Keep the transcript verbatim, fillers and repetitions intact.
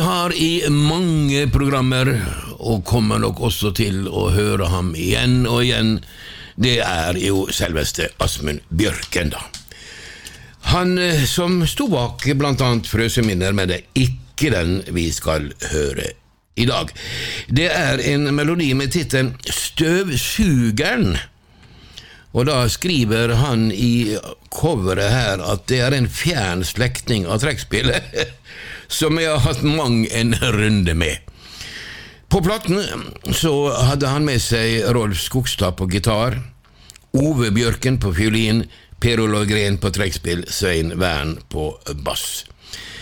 har i mange programmer, og kommer nok også til å høre ham igjen og igjen, det er jo selveste Asmund Bjørken da. Han som sto bak blant annet Frøseminner, men det er ikke den vi skal høre i dag. Det er en melodi med titelen Støvsugeren, og da skriver han i coveret her at det er en fjern slektning av trekkspillet som jeg har hatt mang en runde med. På platten så hadde han med seg Rolf Skogstad på gitar, Ove Bjørken på fiolin, Per Olav Gren på trekkspill, Svein Vern på bass.